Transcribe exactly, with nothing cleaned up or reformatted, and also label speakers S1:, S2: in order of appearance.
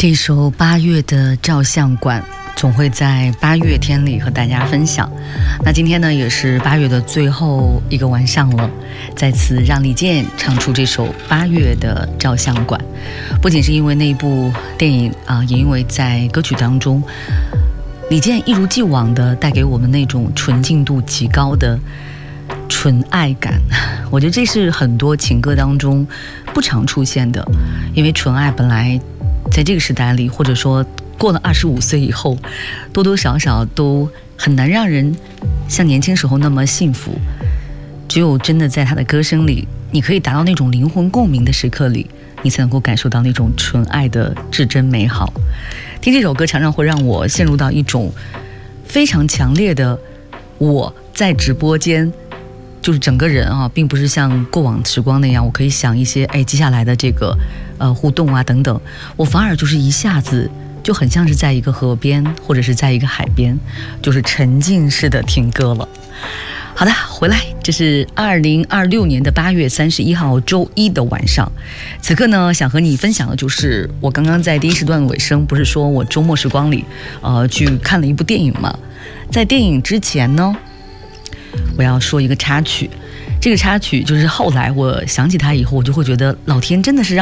S1: 这首八月的照相馆总会在八月天里和大家分享。那今天呢也是八月的最后一个晚上了，在此让李健唱出这首八月的照相馆，不仅是因为那一部电影啊、呃，也因为在歌曲当中李健一如既往的带给我们那种纯净度极高的纯爱感。我觉得这是很多情歌当中不常出现的，因为纯爱本来在这个时代里，或者说过了二十五岁以后，多多少少都很难让人像年轻时候那么幸福。只有真的在他的歌声里，你可以达到那种灵魂共鸣的时刻里，你才能够感受到那种纯爱的至真美好。听这首歌常常会让我陷入到一种非常强烈的我在直播间，就是整个人啊，并不是像过往时光那样，我可以想一些哎接下来的这个呃互动啊等等，我反而就是一下子就很像是在一个河边或者是在一个海边，就是沉浸式的听歌了。好的，回来，这是二零二六年的八月三十一号周一的晚上。此刻呢，想和你分享的就是我刚刚在第一时段尾声不是说我周末时光里呃去看了一部电影吗？在电影之前呢，我要说一个插曲。这个插曲就是后来我想起它以后，我就会觉得老天真的是让